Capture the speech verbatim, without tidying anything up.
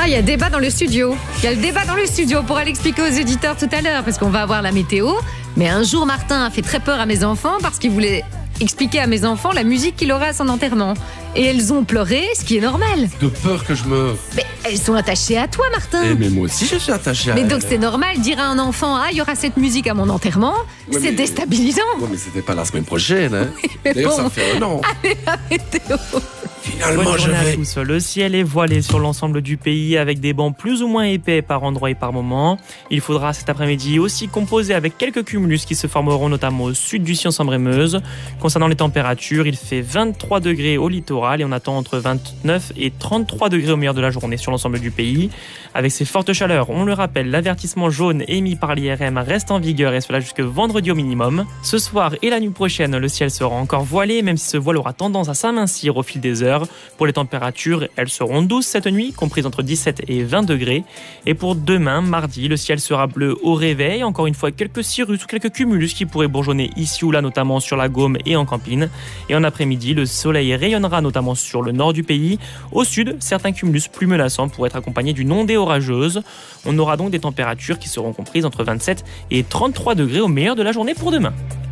Ah, il y a débat dans le studio. Il y a le débat dans le studio. On pourra l'expliquer aux éditeurs tout à l'heure parce qu'on va avoir la météo. Mais un jour, Martin a fait très peur à mes enfants parce qu'il voulait expliquer à mes enfants la musique qu'il aurait à son enterrement. Et elles ont pleuré, ce qui est normal. De peur que je meure. Mais elles sont attachées à toi, Martin. Eh, mais moi aussi, je suis attaché à Mais elle. donc c'est normal, dire à un enfant, ah, il y aura cette musique à mon enterrement, Ouais, c'est mais- déstabilisant. Ouais, mais c'était pas la semaine prochaine. Hein. mais D'ailleurs, bon. ça fait un an. Allez, la météo. Finalement, Bonne je journée à vais... tous. Le ciel est voilé sur l'ensemble du pays avec des bancs plus ou moins épais par endroits et par moments. Il faudra cet après-midi aussi composer avec quelques cumulus qui se formeront notamment au sud du Sion-Sambre-et-Meuse. Concernant les températures, il fait vingt-trois degrés au littoral et on attend entre vingt-neuf et trente-trois degrés au meilleur de la journée sur l'ensemble du pays. Avec ces fortes chaleurs, on le rappelle, l'avertissement jaune émis par l'I R M reste en vigueur et cela jusque vendredi au minimum. Ce soir et la nuit prochaine, le ciel sera encore voilé, même si ce voile aura tendance à s'amincir au fil des heures. Pour les températures, elles seront douces cette nuit, comprises entre dix-sept et vingt degrés. Et pour demain, mardi, le ciel sera bleu au réveil. Encore une fois, quelques cirrus ou quelques cumulus qui pourraient bourgeonner ici ou là, notamment sur la Gaume et en Campine. Et en après-midi, le soleil rayonnera notamment sur le nord du pays. Au sud, certains cumulus plus menaçants pourraient être accompagnés d'une ondée orageuse. On aura donc des températures qui seront comprises entre vingt-sept et trente-trois degrés au meilleur de la journée pour demain.